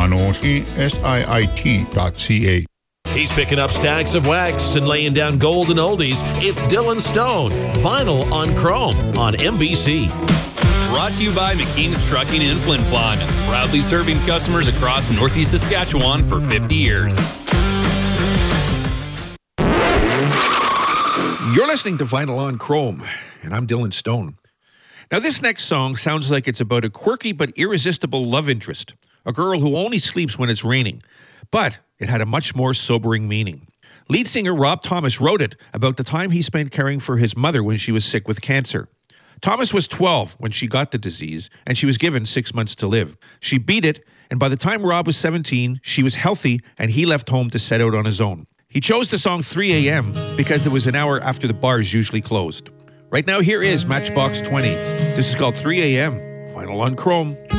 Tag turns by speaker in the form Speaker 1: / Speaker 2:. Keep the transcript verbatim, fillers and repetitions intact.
Speaker 1: Stano, S I I T dot C A.
Speaker 2: He's picking up stacks of wax and laying down golden oldies. It's Dylan Stone, vinyl on chrome on N B C.
Speaker 3: Brought to you by McKean's Trucking in Flin Flon, proudly serving customers across Northeast Saskatchewan for fifty years.
Speaker 4: You're listening to Vinyl on Chrome, and I'm Dylan Stone. Now, this next song sounds like it's about a quirky but irresistible love interest, a girl who only sleeps when it's raining. But it had a much more sobering meaning. Lead singer Rob Thomas wrote it about the time he spent caring for his mother when she was sick with cancer. Thomas was twelve when she got the disease, and she was given six months to live. She beat it, and by the time Rob was seventeen, she was healthy, and he left home to set out on his own. He chose the song three a.m. because it was an hour after the bars usually closed. Right now, here is Matchbox twenty. This is called three a.m. Vinyl on Chrome.